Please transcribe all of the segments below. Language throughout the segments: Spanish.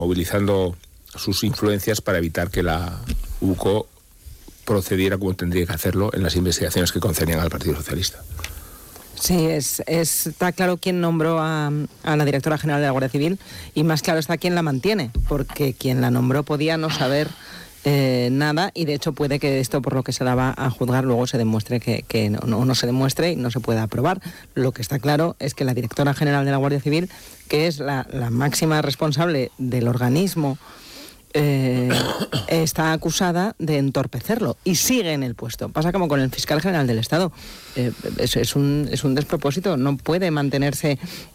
movilizando sus influencias para evitar que la UCO procediera como tendría que hacerlo en las investigaciones que concernían al Partido Socialista. Sí, está claro quién nombró a la directora general de la Guardia Civil, y más claro está quién la mantiene, porque quien la nombró podía no saber nada, y de hecho puede que esto, por lo que se daba a juzgar, luego se demuestre que no se demuestre y no se pueda aprobar. Lo que está claro es que la directora general de la Guardia Civil, que es la máxima responsable del organismo, está acusada de entorpecerlo y sigue en el puesto. Pasa como con el fiscal general del Estado. Es un despropósito. No puede mantenerse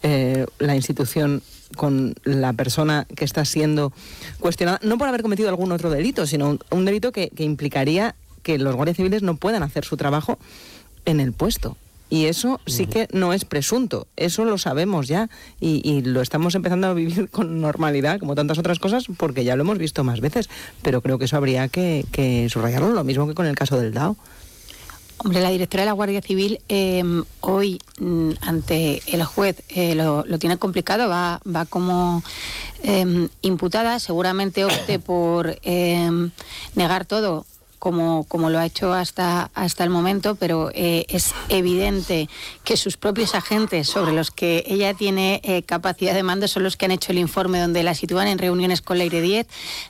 la institución con la persona que está siendo cuestionada, no por haber cometido algún otro delito, sino un delito que implicaría que los guardias civiles no puedan hacer su trabajo en el puesto. Y eso sí que no es presunto, eso lo sabemos ya, y lo estamos empezando a vivir con normalidad, como tantas otras cosas, porque ya lo hemos visto más veces, pero creo que eso habría que subrayarlo, lo mismo que con el caso del DAO. Hombre, la directora de la Guardia Civil hoy ante el juez lo tiene complicado, va como imputada, seguramente opte por negar todo, como lo ha hecho hasta el momento, pero es evidente que sus propios agentes, sobre los que ella tiene capacidad de mando, son los que han hecho el informe donde la sitúan en reuniones con Leire Díez,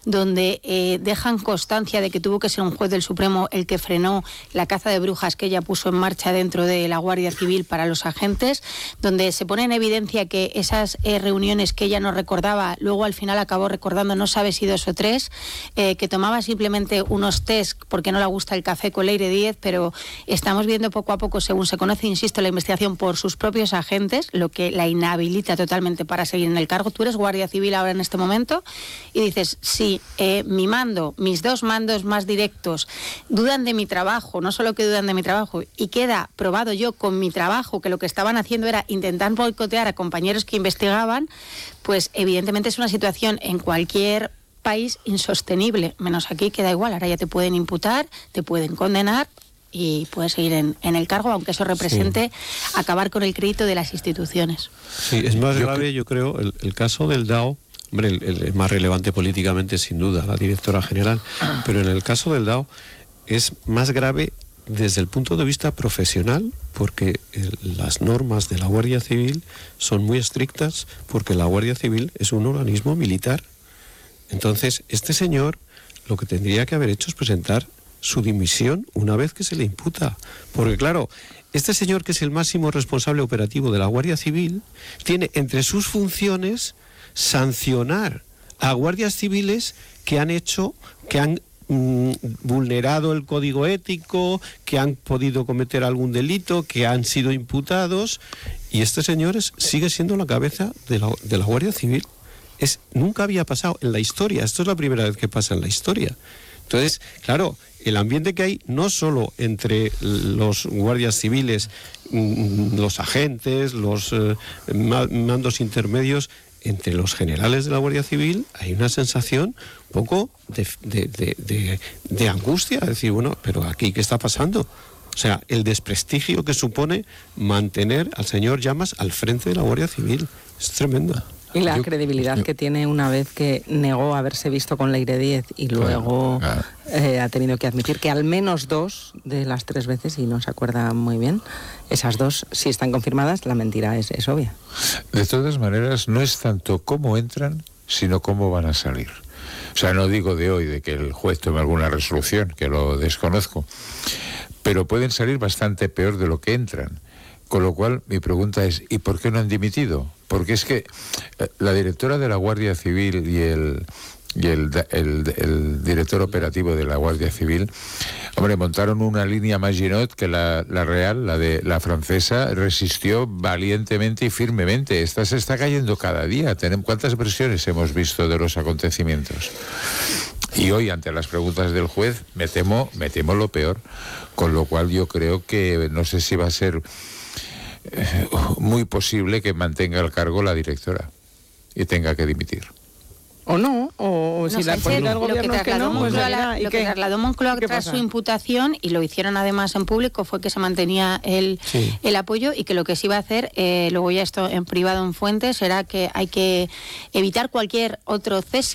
donde dejan constancia de que tuvo que ser un juez del Supremo el que frenó la caza de brujas que ella puso en marcha dentro de la Guardia Civil para los agentes, donde se pone en evidencia que esas reuniones que ella no recordaba, luego al final acabó recordando, no sabe si 2 o 3, que tomaba simplemente unos test porque no le gusta el café con Leire Díez, pero estamos viendo poco a poco, según se conoce, insisto, la investigación por sus propios agentes, lo que la inhabilita totalmente para seguir en el cargo. Tú eres guardia civil ahora en este momento y dices, sí, mi mando, mis 2 mandos más directos dudan de mi trabajo, no solo que dudan de mi trabajo, y queda probado yo con mi trabajo que lo que estaban haciendo era intentar boicotear a compañeros que investigaban, pues evidentemente es una situación en cualquier país insostenible, menos aquí, que da igual, ahora ya te pueden imputar, te pueden condenar y puedes seguir en el cargo, aunque eso represente acabar con el crédito de las instituciones. Sí, es más grave, yo creo, el caso del DAO. Hombre, el más relevante políticamente, sin duda, la directora general, pero en el caso del DAO es más grave desde el punto de vista profesional, porque las normas de la Guardia Civil son muy estrictas, porque la Guardia Civil es un organismo militar. Entonces, este señor lo que tendría que haber hecho es presentar su dimisión una vez que se le imputa. Porque claro, este señor, que es el máximo responsable operativo de la Guardia Civil, tiene entre sus funciones sancionar a guardias civiles que han vulnerado el código ético, que han podido cometer algún delito, que han sido imputados, y este señor sigue siendo la cabeza de la Guardia Civil. Nunca había pasado en la historia, esto es la primera vez que pasa en la historia. Entonces, claro, el ambiente que hay no solo entre los guardias civiles, los agentes, los mandos intermedios, entre los generales de la Guardia Civil hay una sensación un poco de angustia, de decir, bueno, pero aquí ¿qué está pasando? O sea, el desprestigio que supone mantener al señor Llamas al frente de la Guardia Civil es tremendo. Y la credibilidad que tiene una vez que negó haberse visto con Leire Díez y luego ha tenido que admitir que al menos 2 de las 3 veces, y no se acuerda muy bien, esas 2 sí están confirmadas, la mentira es obvia. De todas maneras, no es tanto cómo entran, sino cómo van a salir. O sea, no digo de hoy, de que el juez tome alguna resolución, que lo desconozco, pero pueden salir bastante peor de lo que entran. Con lo cual, mi pregunta es, ¿y por qué no han dimitido? Porque es que la directora de la Guardia Civil y el director operativo de la Guardia Civil, hombre, montaron una línea Maginot que la real, la francesa, resistió valientemente y firmemente. Esta se está cayendo cada día. ¿Cuántas versiones hemos visto de los acontecimientos? Y hoy, ante las preguntas del juez, me temo lo peor. Con lo cual yo creo que no sé si va a ser muy posible que mantenga el cargo la directora y tenga que dimitir. O no, o si la política del gobierno es que no, pues lo que trasladó Moncloa tras su imputación, y lo hicieron además en público, fue que se mantenía el apoyo, y que lo que se iba a hacer, luego ya esto en privado en fuentes, era que hay que evitar cualquier otro cese